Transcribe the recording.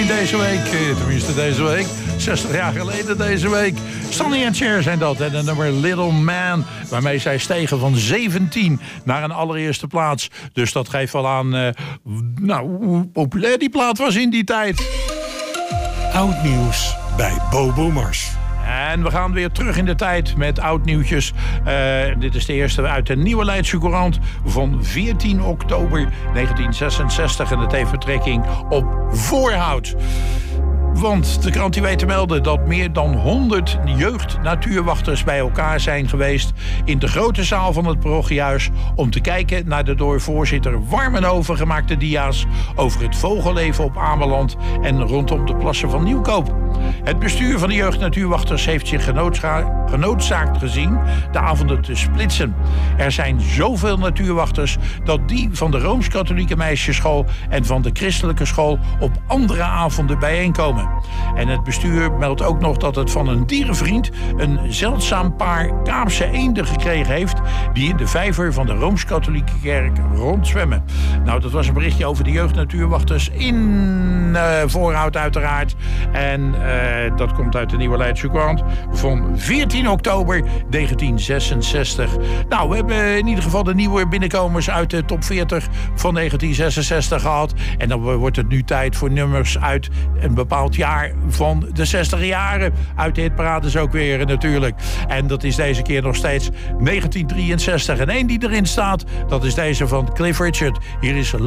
zijn deze week. Tenminste deze week. 60 jaar geleden deze week. Sonny and Cher zijn dat. En de nummer Little Man. Waarmee zij stegen van 17 naar een allereerste plaats. Dus dat geeft wel aan hoe populair die plaat was in die tijd. Oud nieuws bij Bobo Mars. En we gaan weer terug in de tijd met oud nieuwtjes. Dit is de eerste uit de Nieuwe Leidse Courant van 14 oktober 1966. En het heeft betrekking op Voorhout. Want de krant die weet te melden dat meer dan 100 jeugd-natuurwachters bij elkaar zijn geweest in de grote zaal van het parochiehuis om te kijken naar de door voorzitter Warmenhoven gemaakte dia's over het vogelleven op Ameland en rondom de plassen van Nieuwkoop. Het bestuur van de jeugd-natuurwachters heeft zich genoodzaakt gezien de avonden te splitsen. Er zijn zoveel natuurwachters dat die van de Rooms-Katholieke meisjesschool en van de christelijke school op andere avonden bijeenkomen. En het bestuur meldt ook nog dat het van een dierenvriend een zeldzaam paar Kaapse eenden gekregen heeft die in de vijver van de Rooms-Katholieke kerk rondzwemmen. Nou, dat was een berichtje over de jeugd-natuurwachters in Voorhout uiteraard. En dat komt uit de Nieuwe Leidse Courant van 14 oktober 1966. Nou, we hebben in ieder geval de nieuwe binnenkomers uit de top 40 van 1966 gehad. En dan wordt het nu tijd voor nummers uit een bepaald jaar van de 60 jaren. Uit de hitparades ook weer natuurlijk. En dat is deze keer nog steeds 1963. En één die erin staat, dat is deze van Cliff Richard. Hier is